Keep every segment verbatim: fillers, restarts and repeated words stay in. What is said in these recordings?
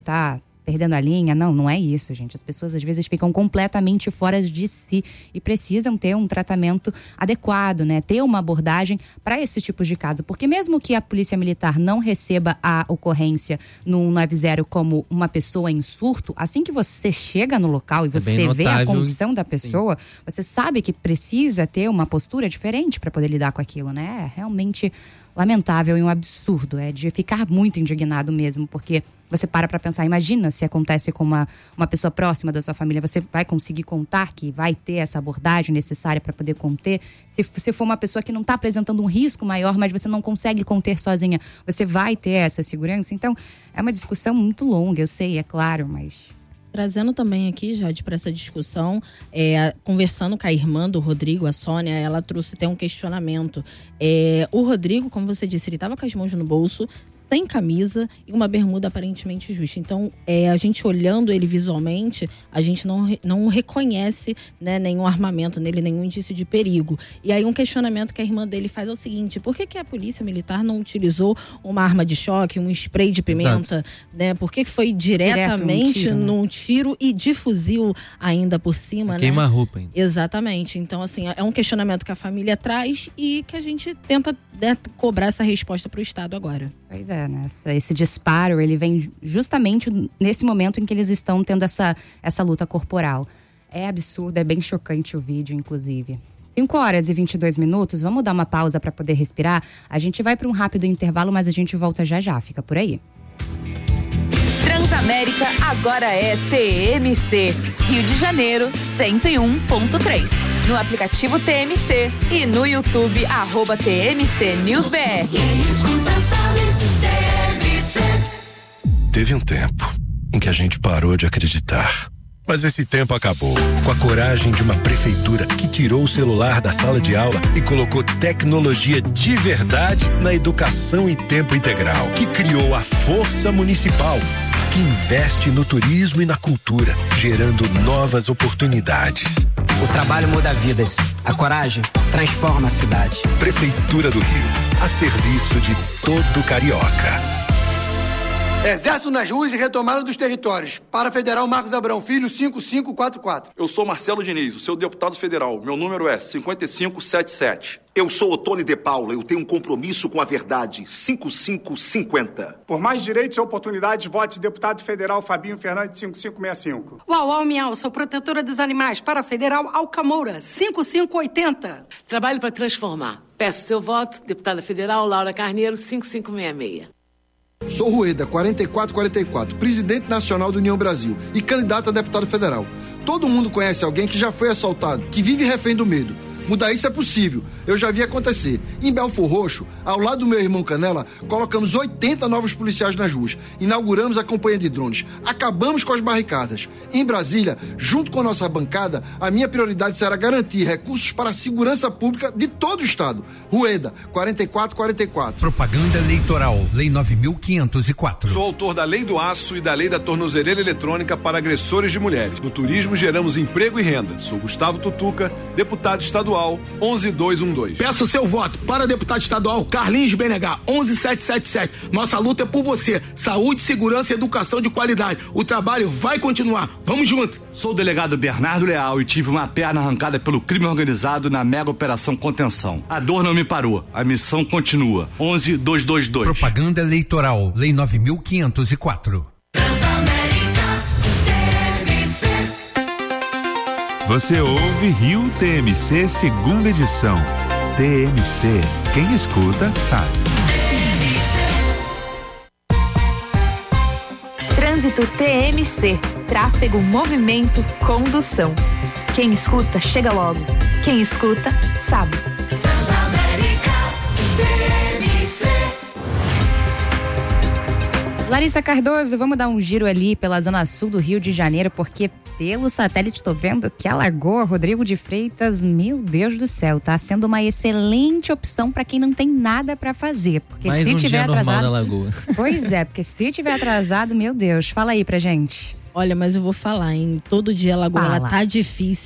tá perdendo a linha. Não, não é isso, gente. As pessoas às vezes ficam completamente fora de si e precisam ter um tratamento adequado, né? Ter uma abordagem para esse tipo de caso. Porque mesmo que a polícia militar não receba a ocorrência no nove zero como uma pessoa em surto, assim que você chega no local e você é vê a condição da pessoa, sim, você sabe que precisa ter uma postura diferente para poder lidar com aquilo, né? É realmente lamentável e um absurdo. É de ficar muito indignado mesmo, porque você para pra pensar, imagina se acontece com uma, uma pessoa próxima da sua família, você vai conseguir contar que vai ter essa abordagem necessária para poder conter? Se, se for uma pessoa que não está apresentando um risco maior, mas você não consegue conter sozinha, você vai ter essa segurança? Então, é uma discussão muito longa, eu sei, é claro, mas... Trazendo também aqui, Jade, para essa discussão, é, conversando com a irmã do Rodrigo, a Sônia, ela trouxe até um questionamento. É, o Rodrigo, como você disse, ele estava com as mãos no bolso, sem camisa e uma bermuda aparentemente justa. Então, é, a gente olhando ele visualmente, a gente não, não reconhece, né, nenhum armamento nele, nenhum indício de perigo. E aí um questionamento que a irmã dele faz é o seguinte: por que, que a polícia militar não utilizou uma arma de choque, um spray de pimenta, né? Por que foi diretamente Direto, um tiro, né? num tiro e de fuzil ainda por cima, né? Queima a roupa ainda. Exatamente. Então, assim, é um questionamento que a família traz e que a gente tenta, né, cobrar essa resposta para o Estado agora. Pois é, né? Esse disparo, ele vem justamente nesse momento em que eles estão tendo essa, essa luta corporal. É absurdo, é bem chocante o vídeo, inclusive. cinco horas e vinte e dois minutos, vamos dar uma pausa para poder respirar? A gente vai para um rápido intervalo, mas a gente volta já já, fica por aí. Transamérica agora é T M C, Rio de Janeiro cento e um ponto três. No aplicativo T M C e no YouTube, arroba T M C News B R. Teve um tempo em que a gente parou de acreditar. Mas esse tempo acabou, com a coragem de uma prefeitura que tirou o celular da sala de aula e colocou tecnologia de verdade na educação em tempo integral, que criou a Força Municipal, que investe no turismo e na cultura, gerando novas oportunidades. O trabalho muda vidas, a coragem transforma a cidade. Prefeitura do Rio, a serviço de todo carioca. Exército nas ruas e retomada dos territórios. Para Federal Marcos Abrão Filho, cinco cinco quatro quatro. Eu sou Marcelo Diniz, o seu deputado federal. Meu número é cinco cinco sete sete. Eu sou Otônio de Paula, eu tenho um compromisso com a verdade. cinco cinco cinco zero. Por mais direitos e oportunidades, vote deputado federal Fabinho Fernandes, cinco cinco seis cinco. Uau, uau, miau, sou protetora dos animais. Para Federal Alcamoura, cinco cinco oito zero. Trabalho para transformar. Peço seu voto, deputada federal Laura Carneiro, cinco cinco seis seis. Sou Rueda, quarenta e quatro quarenta e quatro, presidente nacional do União Brasil e candidato a deputado federal. Todo mundo conhece alguém que já foi assaltado, que vive refém do medo. Mudar isso é possível, eu já vi acontecer. Em Belfor Roxo, ao lado do meu irmão Canela, colocamos oitenta novos policiais nas ruas, inauguramos a campanha de drones, acabamos com as barricadas. Em Brasília, junto com a nossa bancada, a minha prioridade será garantir recursos para a segurança pública de todo o estado. Rueda, quarenta e quatro quarenta e quatro. Propaganda eleitoral, Lei nove mil quinhentos e quatro. Sou autor da Lei do Aço e da Lei da Tornozeleira Eletrônica para agressores de mulheres. No turismo geramos emprego e renda. Sou Gustavo Tutuca, deputado estadual onze dois um dois. Peço seu voto para deputado estadual Carlinhos B N H onze sete sete sete. Nossa luta é por você. Saúde, segurança e educação de qualidade. O trabalho vai continuar. Vamos junto. Sou o delegado Bernardo Leal e tive uma perna arrancada pelo crime organizado na mega operação Contenção. A dor não me parou. A missão continua. onze dois dois dois. Propaganda eleitoral, Lei nove mil quinhentos e quatro. Você ouve Rio T M C segunda edição. T M C, quem escuta sabe. Trânsito T M C, tráfego, movimento, condução. Quem escuta, chega logo. Quem escuta, sabe. Transamérica, T M C. Larissa Cardoso, vamos dar um giro ali pela zona sul do Rio de Janeiro, porque pelo satélite tô vendo que a Lagoa Rodrigo de Freitas, meu Deus do céu, tá sendo uma excelente opção para quem não tem nada para fazer, porque Mais se um tiver dia atrasado, normal da Lagoa. Pois é, porque se tiver atrasado, meu Deus, fala aí pra gente. Olha, mas eu vou falar, hein? Todo dia a Lagoa ela tá difícil.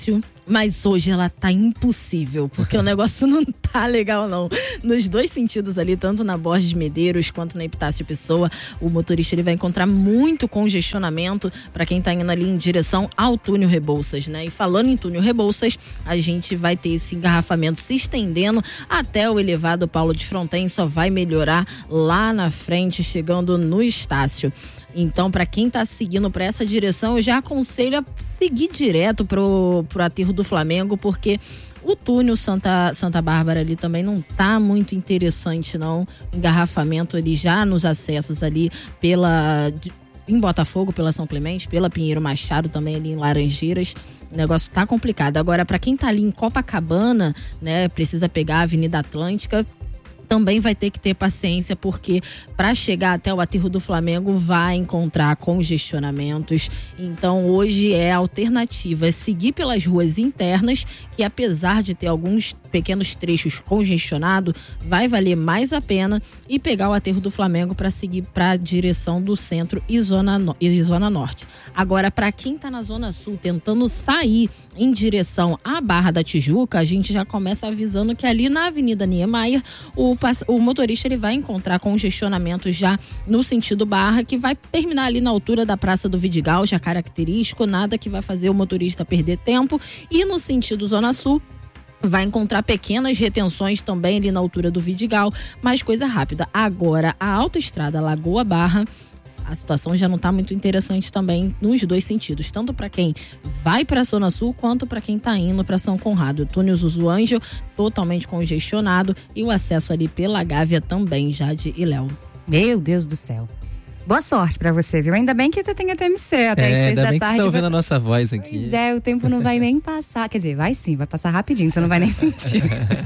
Mas hoje ela tá impossível, porque o negócio não tá legal não. Nos dois sentidos ali, tanto na Borges Medeiros quanto na Epitácio Pessoa, o motorista ele vai encontrar muito congestionamento para quem tá indo ali em direção ao túnel Rebouças, né? E falando em túnel Rebouças, a gente vai ter esse engarrafamento se estendendo até o elevado Paulo de Fronten, só vai melhorar lá na frente, chegando no Estácio. Então, para quem tá seguindo para essa direção, eu já aconselho a seguir direto pro, pro aterro do Flamengo, porque o túnel Santa, Santa Bárbara ali também não tá muito interessante, não. Engarrafamento ali já nos acessos ali pela... em Botafogo, pela São Clemente, pela Pinheiro Machado, também ali em Laranjeiras. O negócio tá complicado. Agora, para quem tá ali em Copacabana, né, precisa pegar a Avenida Atlântica, também vai ter que ter paciência, porque para chegar até o aterro do Flamengo vai encontrar congestionamentos. Então hoje é a alternativa, é seguir pelas ruas internas, que apesar de ter alguns pequenos trechos congestionados, vai valer mais a pena, e pegar o aterro do Flamengo para seguir para a direção do centro e zona, no, e zona norte. Agora, para quem está na zona sul tentando sair em direção à Barra da Tijuca, a gente já começa avisando que ali na Avenida Niemeyer o O motorista ele vai encontrar congestionamento já no sentido Barra, que vai terminar ali na altura da Praça do Vidigal, já característico, nada que vai fazer o motorista perder tempo. E no sentido Zona Sul, vai encontrar pequenas retenções também ali na altura do Vidigal, mas coisa rápida. Agora, a autoestrada Lagoa Barra, a situação já não está muito interessante também nos dois sentidos, tanto para quem vai para a Zona Sul quanto para quem está indo para São Conrado. O túnel Zuzu Ângel totalmente congestionado e o acesso ali pela Gávea também, Jade e Léo. Meu Deus do céu. Boa sorte pra você, viu? Ainda bem que você tem a T M C até é, as seis da bem tarde. Que você tá ouvindo vai... a nossa voz aqui. Pois é, o tempo não vai nem passar. Quer dizer, vai sim, vai passar rapidinho, você não vai nem sentir.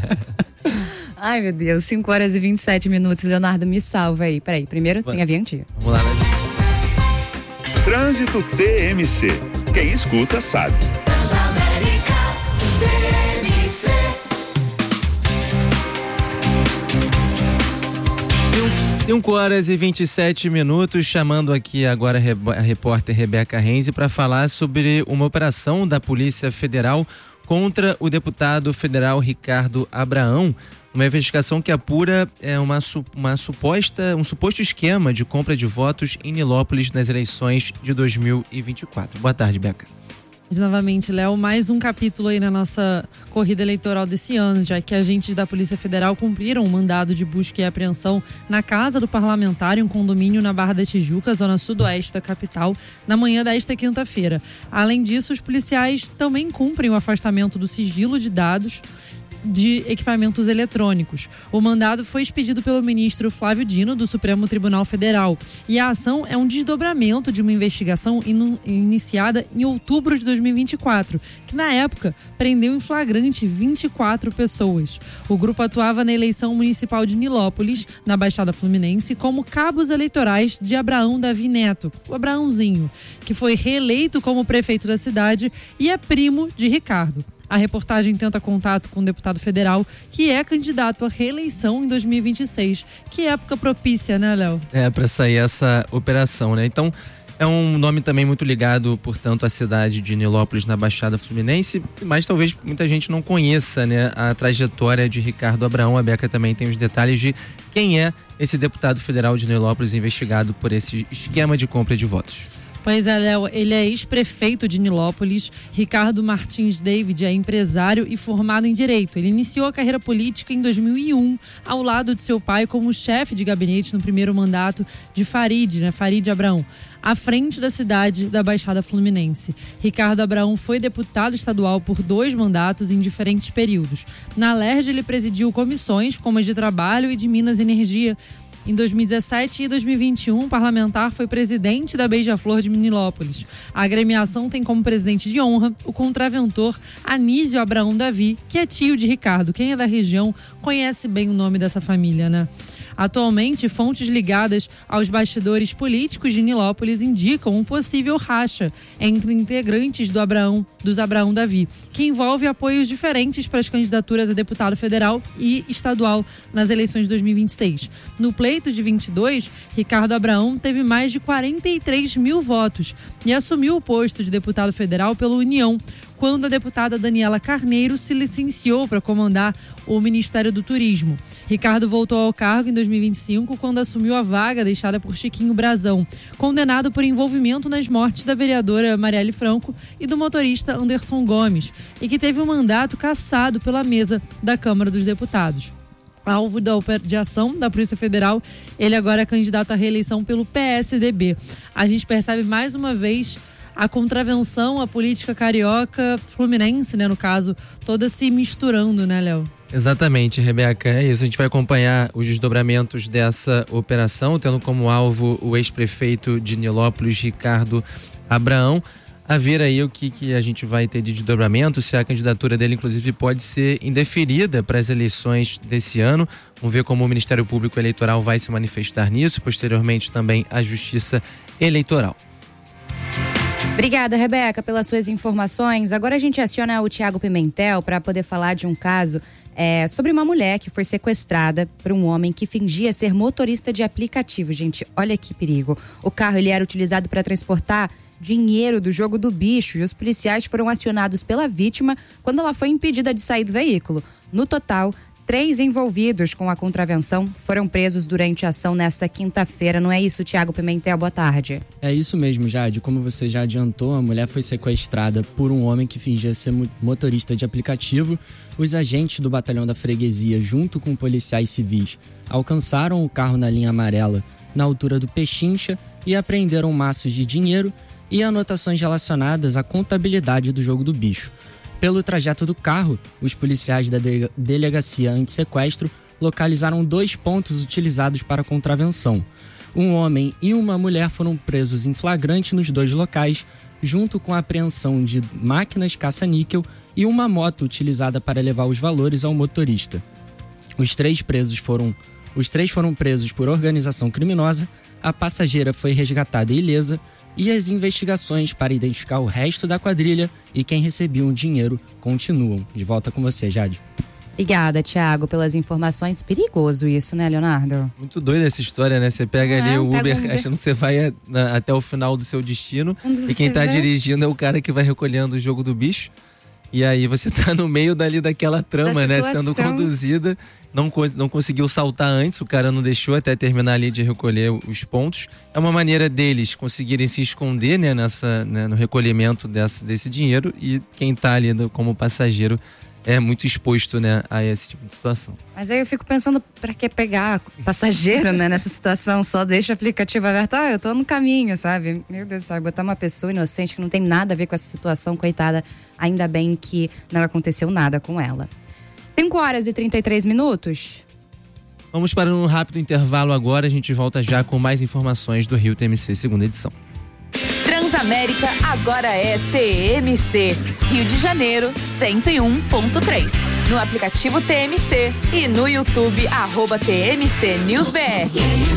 Ai, meu Deus, cinco horas e vinte e sete minutos. Leonardo, me salva aí. Peraí, primeiro tem a Viantia. Vamos lá, né? Trânsito T M C. Quem escuta sabe. cinco horas e vinte e sete minutos, chamando aqui agora a repórter Rebeca Renzi para falar sobre uma operação da Polícia Federal contra o deputado federal Ricardo Abraão. Uma investigação que apura é uma, uma suposta, um suposto esquema de compra de votos em Nilópolis nas eleições de dois mil e vinte e quatro. Boa tarde, Beca. Novamente, Léo, mais um capítulo aí na nossa corrida eleitoral desse ano, já que agentes da Polícia Federal cumpriram um mandado de busca e apreensão na casa do parlamentar em um condomínio na Barra da Tijuca, zona sudoeste da capital, na manhã desta quinta-feira. Além disso, os policiais também cumprem o afastamento do sigilo de dados de equipamentos eletrônicos. O mandado foi expedido pelo ministro Flávio Dino, do Supremo Tribunal Federal, e a ação é um desdobramento de uma investigação in- iniciada em outubro de dois mil e vinte e quatro, que na época prendeu em flagrante vinte e quatro pessoas. O grupo atuava na eleição municipal de Nilópolis, na Baixada Fluminense, como cabos eleitorais de Abraão Davi Neto, o Abraãozinho, que foi reeleito como prefeito da cidade e é primo de Ricardo. A reportagem tenta contato com o deputado federal, que é candidato à reeleição em dois mil e vinte e seis. Que época propícia, né, Léo? É, para sair essa operação, né? Então, é um nome também muito ligado, portanto, à cidade de Nilópolis, na Baixada Fluminense, mas talvez muita gente não conheça, né, a trajetória de Ricardo Abraão. A Beca também tem os detalhes de quem é esse deputado federal de Nilópolis investigado por esse esquema de compra de votos. Pois é, Léo, ele é ex-prefeito de Nilópolis. Ricardo Martins David é empresário e formado em Direito. Ele iniciou a carreira política em dois mil e um, ao lado de seu pai como chefe de gabinete no primeiro mandato de Farid, né, Farid Abraão, à frente da cidade da Baixada Fluminense. Ricardo Abraão foi deputado estadual por dois mandatos em diferentes períodos. Na L E R J, ele presidiu comissões como as de Trabalho e de Minas e Energia. Em dois mil e dezessete e dois mil e vinte e um, o parlamentar foi presidente da Beija-Flor de Nilópolis. A agremiação tem como presidente de honra o contraventor Anísio Abraão Davi, que é tio de Ricardo. Quem é da região conhece bem o nome dessa família, né? Atualmente, fontes ligadas aos bastidores políticos de Nilópolis indicam um possível racha entre integrantes do Abraão, dos Abraão Davi, que envolve apoios diferentes para as candidaturas a deputado federal e estadual nas eleições de dois mil e vinte e seis. No pleito de vinte e dois, Ricardo Abraão teve mais de quarenta e três mil votos e assumiu o posto de deputado federal pela União, quando a deputada Daniela Carneiro se licenciou para comandar o Ministério do Turismo. Ricardo voltou ao cargo em dois mil e vinte e cinco, quando assumiu a vaga deixada por Chiquinho Brazão, condenado por envolvimento nas mortes da vereadora Marielle Franco e do motorista Anderson Gomes, e que teve um mandato cassado pela mesa da Câmara dos Deputados. Alvo da operação da Polícia Federal, ele agora é candidato à reeleição pelo P S D B. A gente percebe mais uma vez a contravenção à política carioca, fluminense, né, no caso, toda se misturando, né, Léo? Exatamente, Rebeca, é isso. A gente vai acompanhar os desdobramentos dessa operação, tendo como alvo o ex-prefeito de Nilópolis, Ricardo Abraão. A ver aí o que, que a gente vai ter de desdobramento, se a candidatura dele, inclusive, pode ser indeferida para as eleições desse ano. Vamos ver como o Ministério Público Eleitoral vai se manifestar nisso, posteriormente também a Justiça Eleitoral. Obrigada, Rebeca, pelas suas informações. Agora a gente aciona o Tiago Pimentel para poder falar de um caso é, sobre uma mulher que foi sequestrada por um homem que fingia ser motorista de aplicativo. Gente, olha que perigo. O carro ele era utilizado para transportar dinheiro do jogo do bicho e os policiais foram acionados pela vítima quando ela foi impedida de sair do veículo. No total, três envolvidos com a contravenção foram presos durante a ação nesta quinta-feira. Não é isso, Tiago Pimentel? Boa tarde. É isso mesmo, Jade. Como você já adiantou, a mulher foi sequestrada por um homem que fingia ser motorista de aplicativo. Os agentes do batalhão da freguesia, junto com policiais civis, alcançaram o carro na linha amarela, na altura do Pechincha, e apreenderam maços de dinheiro e anotações relacionadas à contabilidade do jogo do bicho. Pelo trajeto do carro, os policiais da Delegacia Antissequestro localizaram dois pontos utilizados para a contravenção. Um homem e uma mulher foram presos em flagrante nos dois locais, junto com a apreensão de máquinas caça-níquel e uma moto utilizada para levar os valores ao motorista. Os três presos foram, os três foram presos por organização criminosa, a passageira foi resgatada ilesa, e as investigações para identificar o resto da quadrilha e quem recebia o dinheiro continuam. De volta com você, Jade. Obrigada, Thiago, pelas informações. Perigoso isso, né, Leonardo? Muito doida essa história, né? Você pega é, ali o Uber um... achando que você vai a, a, até o final do seu destino e quem tá vê? dirigindo é o cara que vai recolhendo o jogo do bicho. E aí você tá no meio dali daquela trama, da né? Sendo conduzida. Não, não conseguiu saltar antes, o cara não deixou até terminar ali de recolher os pontos. É uma maneira deles conseguirem se esconder, né, nessa, né, no recolhimento dessa, desse dinheiro, e quem tá ali do, como passageiro é muito exposto, né, a esse tipo de situação. Mas aí eu fico pensando, pra que pegar passageiro, né, nessa situação? Só deixa o aplicativo aberto, ah, eu tô no caminho, sabe? Meu Deus do céu, botar uma pessoa inocente que não tem nada a ver com essa situação, coitada, ainda bem que não aconteceu nada com ela. cinco horas e trinta e três minutos. Vamos para um rápido intervalo agora. A gente volta já com mais informações do Rio T M C, segunda edição. Transamérica agora é T M C. Rio de Janeiro, cento e um ponto três. No aplicativo T M C e no YouTube, arroba T M C News B R.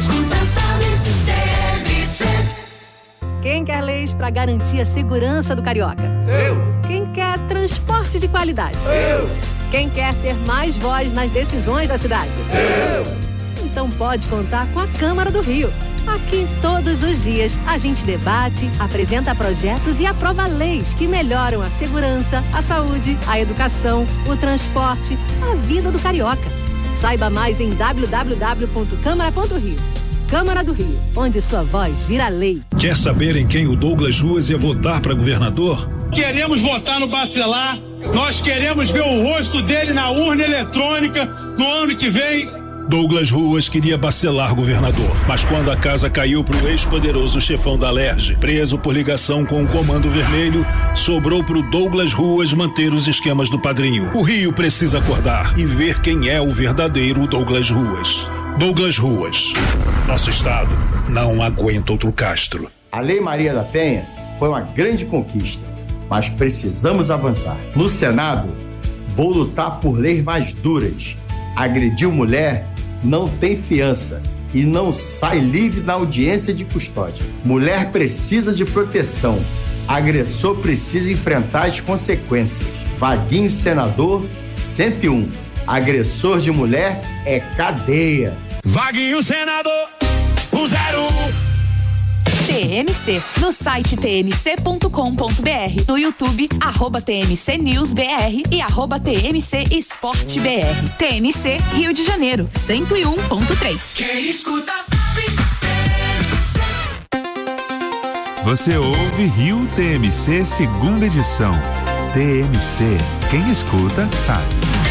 Quem quer leis para garantir a segurança do carioca? Eu. Quem quer transporte de qualidade? Eu. Quem quer ter mais voz nas decisões da cidade? Eu. Então pode contar com a Câmara do Rio. Aqui, todos os dias, a gente debate, apresenta projetos e aprova leis que melhoram a segurança, a saúde, a educação, o transporte, a vida do carioca. Saiba mais em w w w ponto câmara ponto rio. Câmara do Rio, onde sua voz vira lei. Quer saber em quem o Douglas Ruas ia votar para governador? Queremos votar no Bacelar. Nós queremos ver o rosto dele na urna eletrônica no ano que vem. Douglas Ruas queria Bacelar governador, mas quando a casa caiu pro ex-poderoso chefão da Alerj, preso por ligação com o Comando Vermelho, sobrou pro Douglas Ruas manter os esquemas do padrinho. O Rio precisa acordar e ver quem é o verdadeiro Douglas Ruas. Douglas Ruas. Nosso estado não aguenta outro Castro. A Lei Maria da Penha foi uma grande conquista, mas precisamos avançar. No Senado, vou lutar por leis mais duras. Agrediu mulher, não tem fiança e não sai livre na audiência de custódia. Mulher precisa de proteção. Agressor precisa enfrentar as consequências. Vaguinho senador cento e um. Agressor de mulher é cadeia. Vaguinho senador um zero um. T M C, no site t m c ponto com ponto b r, no YouTube, arroba T M C News B R e arroba T M C Esporte B R. T M C Rio de Janeiro, cento e um ponto três. Quem escuta sabe. Você ouve Rio T M C segunda edição. T M C, quem escuta sabe.